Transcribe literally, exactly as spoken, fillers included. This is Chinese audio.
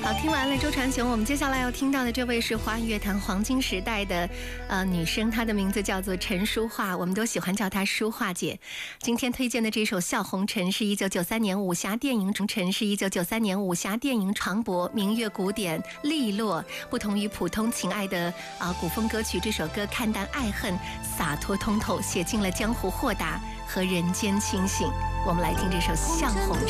好，听完了周传雄，我们接下来要听到的这位是华语乐坛黄金时代的呃女生，她的名字叫做陈淑桦，我们都喜欢叫她淑桦姐。今天推荐的这首《笑红尘》是一九九三年武侠电影《尘》，是一九九三年武侠电影磅礴、明月古典、利落，不同于普通情爱的啊、呃、古风歌曲，这首歌看淡爱恨，洒脱通透，写尽了江湖豁达和人间清醒。我们来听这首《笑红尘》。